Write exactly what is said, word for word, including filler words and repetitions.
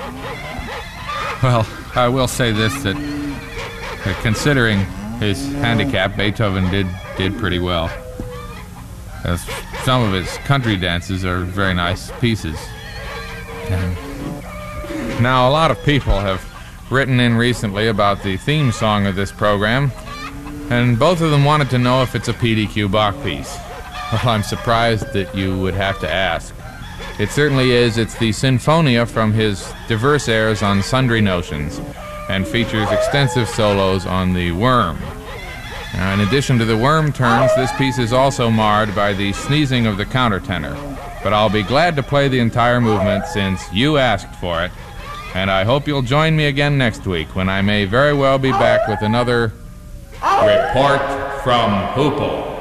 Well, I will say this, that uh, considering his handicap, Beethoven did did pretty well. As some of his country dances are very nice pieces. And now, a lot of people have written in recently about the theme song of this program, and both of them wanted to know if it's a P D Q Bach piece. Well, I'm surprised that you would have to ask. It certainly is. It's the Sinfonia from his diverse airs on Sundry Notions, and features extensive solos on the Worm. Now, in addition to the Worm turns, this piece is also marred by the sneezing of the countertenor. But I'll be glad to play the entire movement since you asked for it, and I hope you'll join me again next week when I may very well be back with another Report from Hoople.